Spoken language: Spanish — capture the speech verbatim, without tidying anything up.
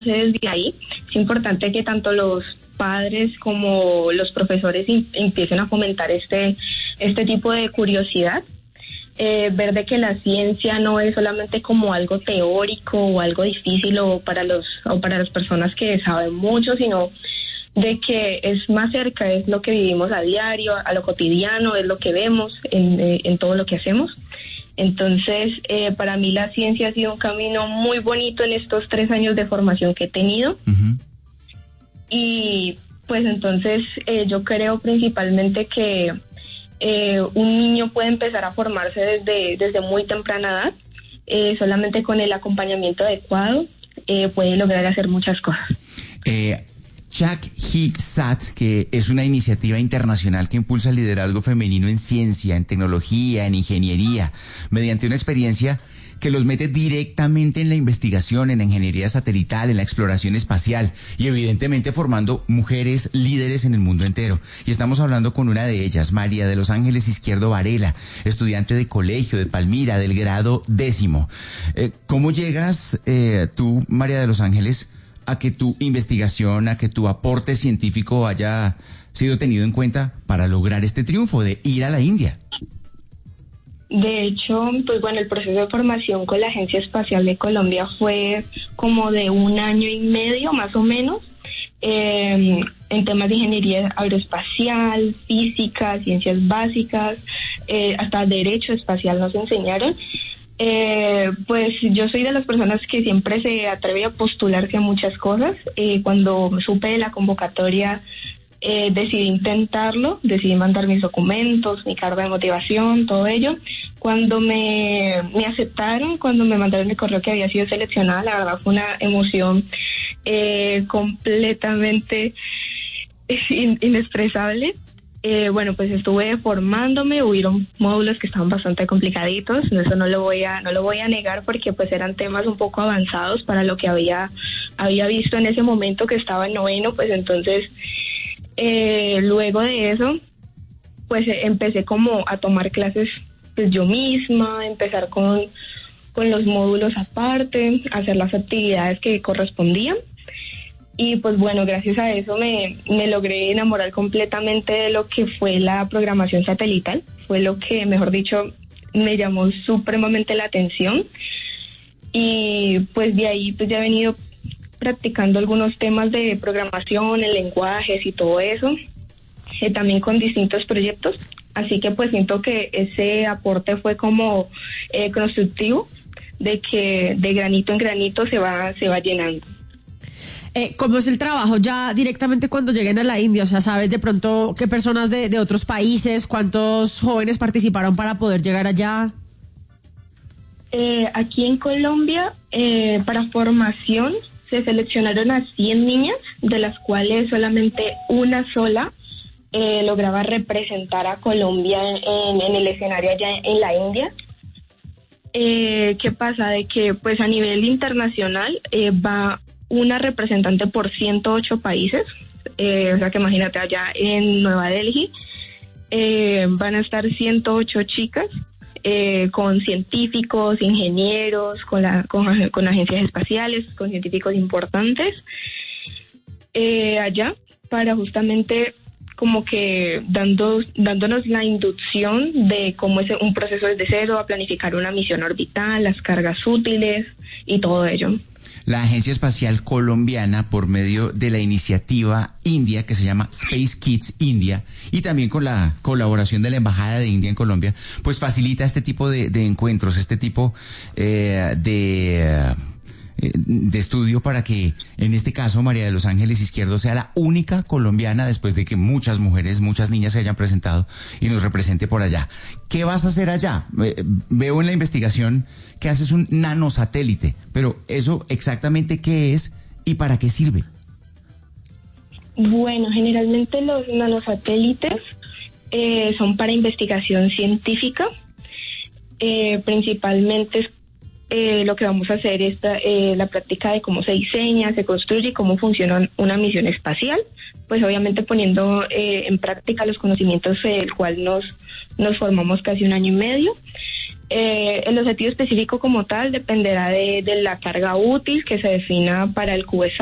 desde ahí. Es importante que tanto los padres como los profesores in, empiecen a fomentar este, este tipo de curiosidad. Eh, ver de que la ciencia no es solamente como algo teórico o algo difícil o para los o para las personas que saben mucho, sino de que es más cerca, es lo que vivimos a diario, a lo cotidiano, es lo que vemos en, en todo lo que hacemos. Entonces, eh, para mí la ciencia ha sido un camino muy bonito en estos tres años de formación que he tenido. Uh-huh. Y pues entonces eh, yo creo principalmente que Eh, un niño puede empezar a formarse desde, desde muy temprana edad, eh, solamente con el acompañamiento adecuado eh, puede lograr hacer muchas cosas. Eh, CHAC-HISAT, que es una iniciativa internacional que impulsa el liderazgo femenino en ciencia, en tecnología, en ingeniería, mediante una experiencia que los mete directamente en la investigación, en la ingeniería satelital, en la exploración espacial y evidentemente formando mujeres líderes en el mundo entero. Y estamos hablando con una de ellas, María de los Ángeles Izquierdo Varela, estudiante de colegio de Palmira, del grado décimo. Eh, ¿Cómo llegas eh, tú, María de los Ángeles, a que tu investigación, a que tu aporte científico haya sido tenido en cuenta para lograr este triunfo de ir a la India? De hecho, pues bueno, el proceso de formación con la Agencia Espacial de Colombia fue como de un año y medio, más o menos, eh, en temas de ingeniería aeroespacial, física, ciencias básicas, eh, hasta derecho espacial nos enseñaron. Eh, pues yo soy de las personas que siempre se atreve a postularse a muchas cosas. Eh, cuando supe de la convocatoria, Eh, decidí intentarlo, decidí mandar mis documentos, mi carta de motivación, todo ello. Cuando me, me aceptaron, cuando me mandaron el correo que había sido seleccionada, la verdad fue una emoción eh, completamente in, inexpresable. Eh, bueno, pues estuve formándome, hubieron módulos que estaban bastante complicaditos, eso no lo voy a, no lo voy a negar porque pues eran temas un poco avanzados para lo que había, había visto en ese momento que estaba en noveno, pues entonces Eh, luego de eso, pues eh, empecé como a tomar clases pues yo misma, empezar con, con los módulos aparte, hacer las actividades que correspondían. Y pues bueno, gracias a eso me, me logré enamorar completamente de lo que fue la programación satelital. Fue lo que, mejor dicho, me llamó supremamente la atención. Y pues de ahí pues ya he venido practicando algunos temas de programación, en lenguajes y todo eso, eh, también con distintos proyectos, así que pues siento que ese aporte fue como eh, constructivo, de que de granito en granito se va, se va llenando. Eh, ¿Cómo es el trabajo ya directamente cuando lleguen a la India? O sea, ¿sabes de pronto qué personas de, de otros países, cuántos jóvenes participaron para poder llegar allá? Eh, aquí en Colombia, eh, para formación, se seleccionaron a cien niñas, de las cuales solamente una sola eh, lograba representar a Colombia en, en el escenario allá en la India. Eh, ¿Qué pasa? De que pues a nivel internacional eh, va una representante por ciento ocho países, eh, o sea que imagínate allá en Nueva Delhi, eh, van a estar ciento ocho chicas, Eh, con científicos, ingenieros, con, la, con, con agencias espaciales, con científicos importantes eh, allá, para justamente como que dando, dándonos la inducción de cómo es un proceso desde cero, a planificar una misión orbital, las cargas útiles y todo ello. La Agencia Espacial Colombiana, por medio de la iniciativa India, que se llama Space Kids India, y también con la colaboración de la Embajada de India en Colombia, pues facilita este tipo de, de encuentros, este tipo eh, de... de estudio para que, en este caso, María de los Ángeles Izquierdo sea la única colombiana después de que muchas mujeres, muchas niñas se hayan presentado y nos represente por allá. ¿Qué vas a hacer allá? Eh, veo en la investigación que haces un nanosatélite, pero ¿eso exactamente qué es y para qué sirve? Bueno, generalmente los nanosatélites eh, son para investigación científica, eh, principalmente Eh, lo que vamos a hacer es eh, la práctica de cómo se diseña, se construye y cómo funciona una misión espacial, pues obviamente poniendo eh, en práctica los conocimientos del cual nos, nos formamos casi un año y medio. Eh, el objetivo específico como tal dependerá de, de la carga útil que se defina para el CubeSat.